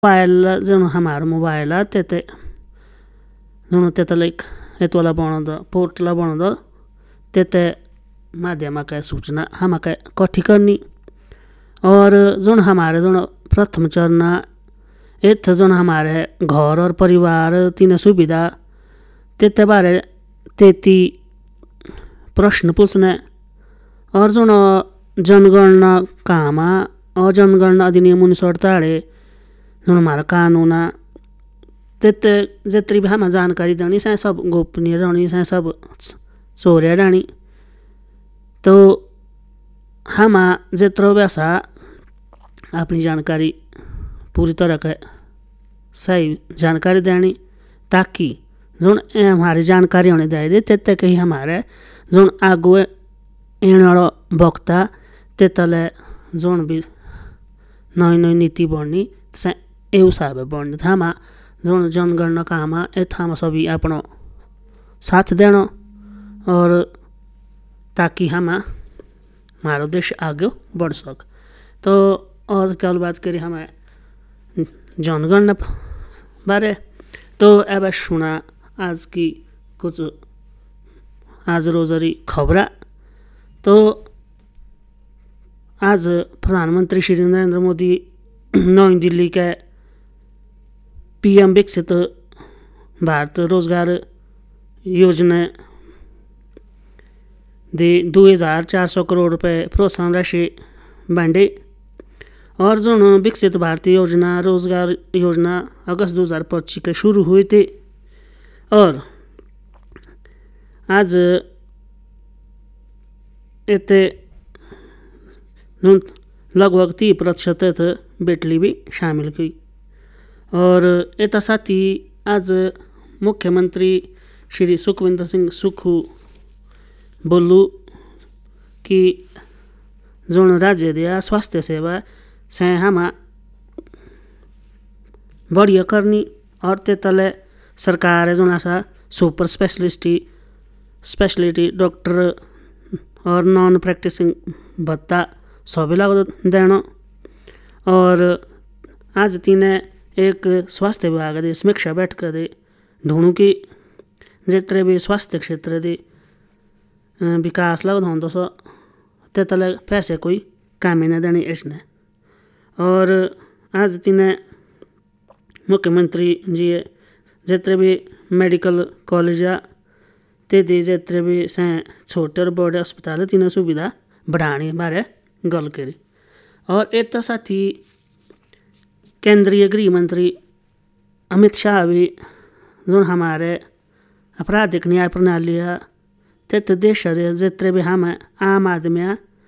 Mobile जण हमारा mobile तेते जण तेतला एक एतवाला बनद पोर्टला बनद तेते माध्यम का सूचना हम कठी करनी। और जण हमारे जण प्रथम चरण एथ जण हमारे घर और परिवार तीन सुविधा तेते बारे तेती प्रश्न पूछने। और जण जनगणना कामा और जनगणना अधिनियम 1948 जण हमारा कानून तेते जितनी भी हम जानकारी देनी से सब गोपनीय रहनी से सब चोरिया रहनी। तो हम जितना वैसा अपनी जानकारी पूरी तरह के सही जानकारी देनी ताकि जो हमारी जानकारी होने दे तेते कहीं हमारे जो आगो एने वाला वक्ता तेतले जो भी नई नई नीति बढ़नी से ए हिसाब बढ़नी हम जो जनगणना काम हम सभी अपनो साथ देना। और ताकि हम हमारा देश आगे बढ़ सक। तो और क्या बात करें हमें जनगणना बारे तो अब सुना आज की कुछ आज रोजरी खबरा। तो आज प्रधानमंत्री श्री नरेंद्र मोदी नई दिल्ली के PM विकसित भारत रोजगार योजना दे 2400 करोड़ रुपए प्रोत्साहन राशि बांटे। और जो विकसित भारतीय योजना रोजगार योजना अगस्त 2025 के शुरू हुए थे। और आज इतने लगभग 30% बेटली भी शामिल की। और इतना साथ ही आज मुख्यमंत्री श्री सुखविंदर सिंह सुक्खू बोलू कि जो राज्य दिया स्वास्थ्य सेवा से हम बढ़िया करनी। और तेतले सरकार जो ऐसा सुपर स्पेशलिटी डॉक्टर और नॉन प्रैक्टिसिंग भत्ता सभी लग देना। और आज तीने एक स्वास्थ्य विभाग दे समीक्षा बैठक दे ढूंढू कि जितने भी स्वास्थ्य क्षेत्र दे विकास लग हों तो तेतले पैसे कोई काम ही नहीं देनी इसने। और आज तीने मुख्यमंत्री जी जितने भी मेडिकल कॉलेज ते दे जितने भी से छोटे और बड़े अस्पताल तीन सुविधा बढ़ाने बारे गल करी। और एक साथ ही केंद्रीय गृह मंत्री अमित शाह भी जो हमारे आपराधिक न्याय प्रणाली तेत देश जितने भी हम आम आदमी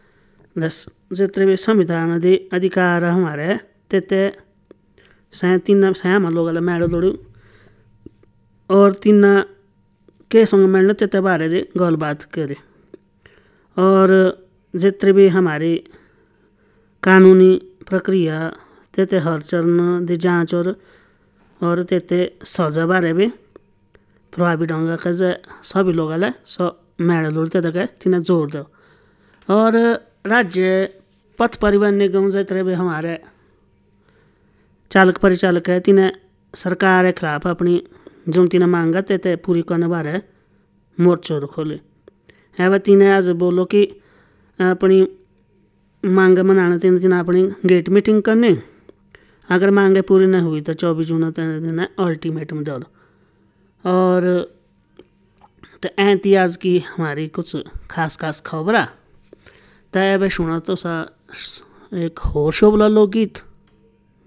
जितने भी संविधान दे अधिकार हमारे तेते से तीन से हम लोग मैड दौड़ू। और तीन के संग मैंने तेते बारे दे गल बात करे। और जितने भी हमारी कानूनी प्रक्रिया तेते हर चरण दे जांच और तेते सजा बारे भी प्रभावी ढंग का सभी लोग मैड दौड़ तेते तीन जोर दो। और राज्य पथ परिवहन निगम जितने भी हमारे चालक परिचालक है तीन सरकार के खिलाफ अपनी जो तीन मांगा तेते पूरी करने बारे मोर्चो खोले। है तीन आज बोलो कि अपनी मांग मनाने तीन अपनी गेट मीटिंग करने। अगर मांगे पूरी नहीं हुई तो 24 जून दिन अल्टीमेटम दो। और तो ऐती आज की हमारी कुछ खास खबरा तो अब सुना तो सा एक होर शोभला लोकगीत।